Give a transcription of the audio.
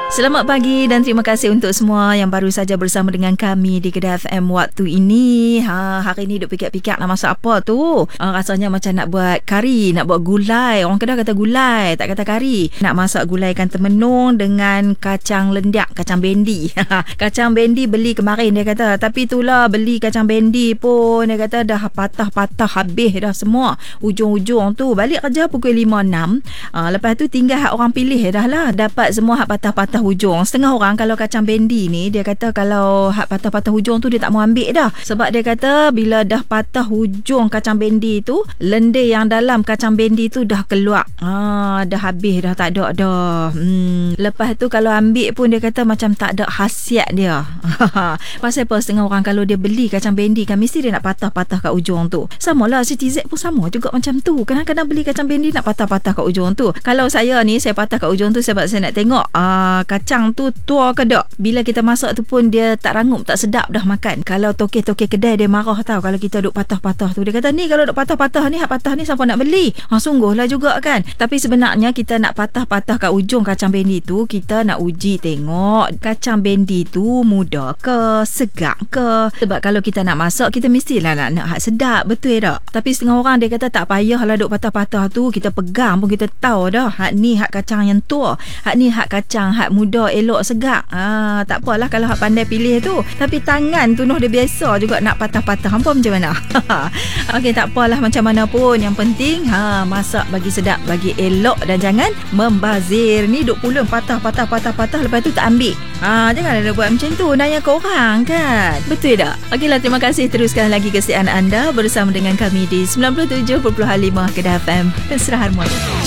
Selamat pagi dan terima kasih untuk semua yang baru saja bersama dengan kami di Kedah FM waktu ini. Hari ni duk fikir-fikir nak masak apa tu. Rasanya macam nak buat kari, nak buat gulai. Orang Kedah kata gulai, tak kata kari. Nak masak gulai ikan temenung dengan kacang lendiak, kacang bendi. Kacang bendi beli kemarin dia kata. Tapi itulah beli kacang bendi pun dia kata dah patah-patah habis dah semua. Ujung-ujung tu balik kerja pukul 5-6. Lepas tu tinggal hak orang pilih dah lah. Dapat semua hak patah-patah hujung. Setengah orang kalau kacang bendi ni dia kata kalau hak patah-patah hujung tu dia tak mau ambil dah. Sebab dia kata bila dah patah hujung kacang bendi tu, lendir yang dalam kacang bendi tu dah keluar. Dah habis dah, tak ada dah. Lepas tu kalau ambil pun dia kata macam tak ada khasiat dia. Pasal apa setengah orang kalau dia beli kacang bendi kan mesti dia nak patah-patah kat ujung tu. Samalah Siti Z pun sama juga macam tu. Kadang-kadang beli kacang bendi nak patah-patah kat ujung tu. Kalau saya ni saya patah kat ujung tu sebab saya nak tengok kacang tu tua ke tak. Bila kita masak tu pun dia tak rangup, tak sedap dah makan. Kalau tokek-tokek kedai dia marah tau kalau kita duk patah-patah tu. Dia kata ni kalau duk patah-patah ni, hak patah ni siapa nak beli? Sungguhlah juga kan. Tapi sebenarnya kita nak patah-patah kat ujung kacang bendi tu, kita nak uji tengok kacang bendi tu muda ke, segak ke. Sebab kalau kita nak masak, kita mestilah nak hak sedap, betul tak? Tapi setengah orang dia kata tak payahlah duk patah-patah tu, kita pegang pun kita tahu dah hak ni hak kacang yang tua, hak ni hak kacang hak muda elok segak. Tak apalah kalau hak pandai pilih tu. Tapi tangan tu dia biasa juga nak patah-patah. Hampa macam mana? Okey, tak apalah macam mana pun. Yang penting masak bagi sedap, bagi elok dan jangan membazir. Ni duk pulun patah-patah lepas tu tak ambil. Janganlah dia buat macam tu. Nanya ke orang kan. Betul tak? Okeylah, terima kasih teruskan lagi kesetiaan anda bersama dengan kami di 97.5 Kedah FM. Mesra Harmoni.